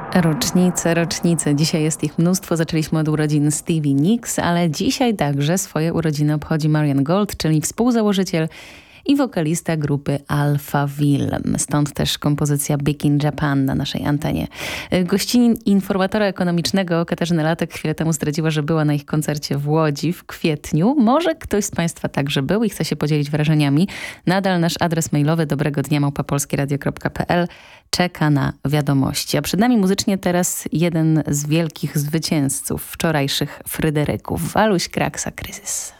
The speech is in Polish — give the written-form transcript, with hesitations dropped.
Rocznice. Dzisiaj jest ich mnóstwo. Zaczęliśmy od urodzin Stevie Nicks, ale dzisiaj także swoje urodziny obchodzi Marian Gold, czyli współzałożyciel i wokalista grupy Alphaville. Stąd też kompozycja Big in Japan na naszej antenie. Gościni informatora ekonomicznego Katarzyna Latek chwilę temu zdradziła, że była na ich koncercie w Łodzi w kwietniu. Może ktoś z Państwa także był i chce się podzielić wrażeniami. Nadal nasz adres mailowy dobregodnia@polskieradio.pl czeka na wiadomości. A przed nami muzycznie teraz jeden z wielkich zwycięzców wczorajszych Fryderyków. Waluś Kraksa, Kryzys.